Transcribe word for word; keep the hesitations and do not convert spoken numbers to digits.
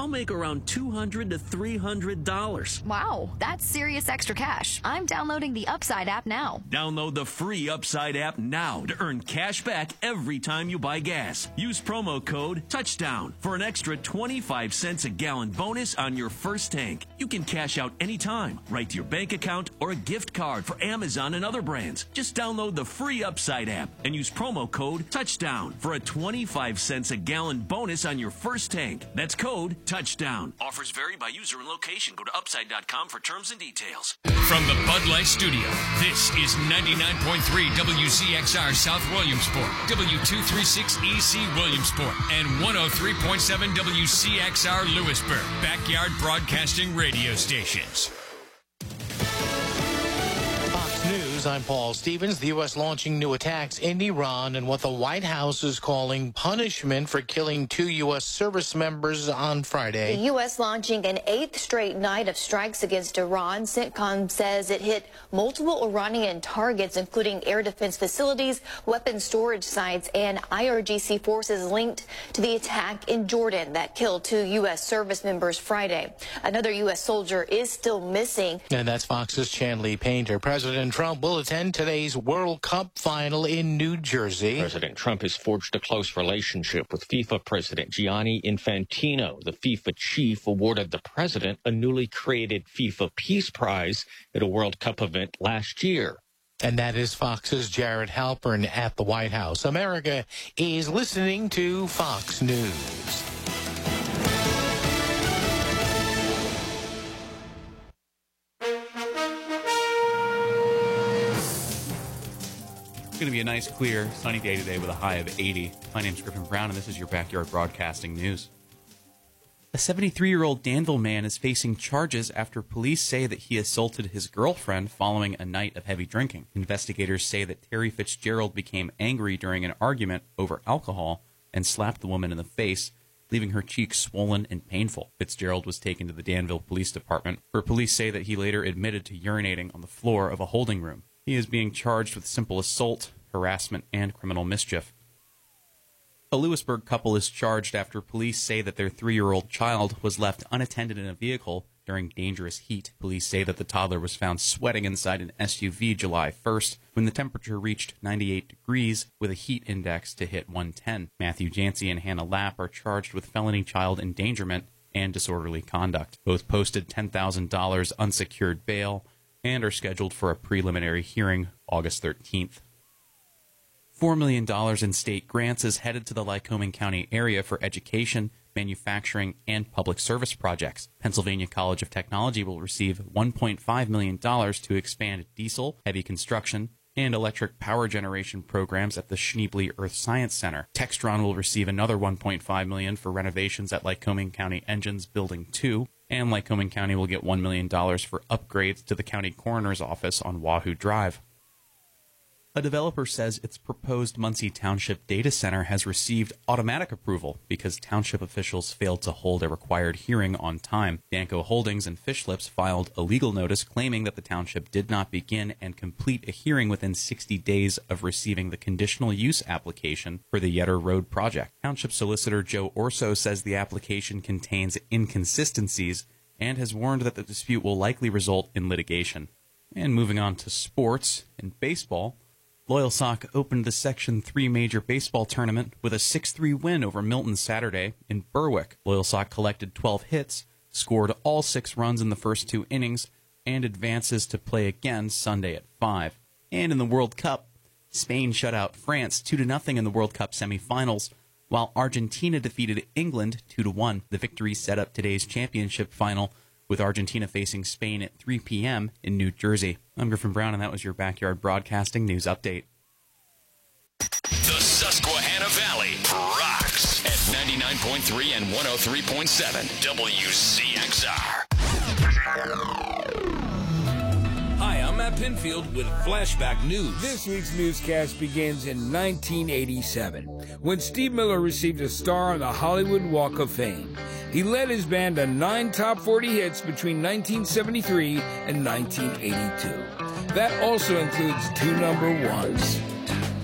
make around two hundred to three hundred dollars. Wow, that's serious extra cash. I'm downloading the Upside app now. Download the free Upside app now to earn cash back every time you buy gas. Use promo code TOUCHDOWN for an extra twenty-five cents a gallon bonus on your first tank. You can cash out anytime, right to your bank account, or a gift card for Amazon and other brands. Just download the free Upside app and use promo code TOUCHDOWN for a twenty-five cents a gallon bonus on your first tank. That's code TOUCHDOWN. Offers vary by user and location. Go to upside dot com for terms and details. From the Bud Light Studio, this is ninety-nine point three W Z X R South Williamsport, W two thirty-six E C Williamsport, and one oh three point seven W C X R Lewisburg, backyard broadcasting radio stations. News, I'm Paul Stevens. The U S launching new attacks in Iran and what the White House is calling punishment for killing two U S service members on Friday. The U S launching an eighth straight night of strikes against Iran. CENTCOM says it hit multiple Iranian targets, including air defense facilities, weapons storage sites, and I R G C forces linked to the attack in Jordan that killed two U S service members Friday. Another U S soldier is still missing. And that's Fox's Chanley Painter. President Trump will attend today's World Cup final in New Jersey. President Trump has forged a close relationship with FIFA President Gianni Infantino. The FIFA chief awarded the president a newly created FIFA Peace Prize at a World Cup event last year. And that is Fox's Jared Halpern at the White House. America is listening to Fox News. It's going to be a nice, clear, sunny day today with a high of eighty. My name's Griffin Brown, and this is your Backyard Broadcasting News. A seventy-three-year-old Danville man is facing charges after police say that he assaulted his girlfriend following a night of heavy drinking. Investigators say that Terry Fitzgerald became angry during an argument over alcohol and slapped the woman in the face, leaving her cheeks swollen and painful. Fitzgerald was taken to the Danville Police Department, where police say that he later admitted to urinating on the floor of a holding room. He is being charged with simple assault, harassment, and criminal mischief. A Lewisburg couple is charged after police say that their three-year-old child was left unattended in a vehicle during dangerous heat. Police say that the toddler was found sweating inside an S U V July first when the temperature reached ninety-eight degrees with a heat index to hit one ten. Matthew Jancy and Hannah Lapp are charged with felony child endangerment and disorderly conduct. Both posted ten thousand dollars unsecured bail and are scheduled for a preliminary hearing August thirteenth. four million dollars in state grants is headed to the Lycoming County area for education, manufacturing, and public service projects. Pennsylvania College of Technology will receive one point five million dollars to expand diesel, heavy construction, and electric power generation programs at the Schneebly Earth Science Center. Textron will receive another one point five million dollars for renovations at Lycoming County Engines Building two, and Lycoming County will get one million dollars for upgrades to the county coroner's office on Wahoo Drive. A developer says its proposed Muncie Township data center has received automatic approval because township officials failed to hold a required hearing on time. Danco Holdings and Fish Lips filed a legal notice claiming that the township did not begin and complete a hearing within sixty days of receiving the conditional use application for the Yetter Road project. Township Solicitor Joe Orso says the application contains inconsistencies and has warned that the dispute will likely result in litigation. And moving on to sports, in baseball, Loyal Sock opened the Section three Major Baseball Tournament with a six three win over Milton Saturday in Berwick. Loyal Sock collected twelve hits, scored all six runs in the first two innings, and advances to play again Sunday at five. And in the World Cup, Spain shut out France two to nothing in the World Cup semifinals, while Argentina defeated England two to one. The victory set up today's championship final, with Argentina facing Spain at three p.m. in New Jersey. I'm Griffin Brown, and that was your Backyard Broadcasting News Update. The Susquehanna Valley rocks at ninety-nine point three and one oh three point seven W Z X R. Hi, I'm Matt Pinfield with Flashback News. This week's newscast begins in nineteen eighty-seven, when Steve Miller received a star on the Hollywood Walk of Fame. He led his band to nine top forty hits between nineteen seventy-three and nineteen eighty-two. That also includes two number ones.